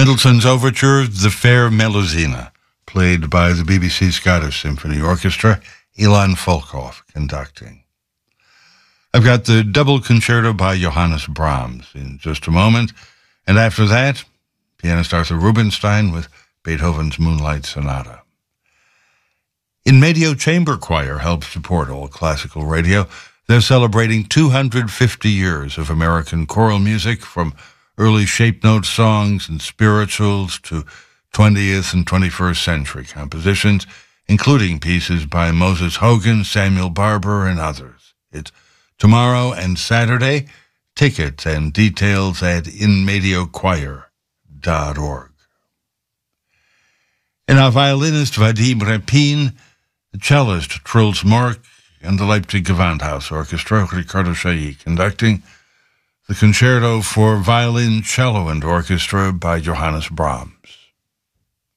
Mendelssohn's Overture, The Fair Melusina, played by the BBC Scottish Symphony Orchestra, Ilan Volkov conducting. I've got the double concerto by Johannes Brahms in just a moment, and after that, pianist Arthur Rubinstein with Beethoven's Moonlight Sonata. In Medio Chamber Choir helps support all classical radio. They're celebrating 250 years of American choral music, from early shape note songs and spirituals to 20th and 21st century compositions, including pieces by Moses Hogan, Samuel Barber, and others. It's tomorrow and Saturday. Tickets and details at inmediochoir.org. And our violinist Vadim Repin, the cellist Truls Mork, and the Leipzig Gewandhaus Orchestra, Ricardo Chailly conducting the concerto for violin, cello, and orchestra by Johannes Brahms.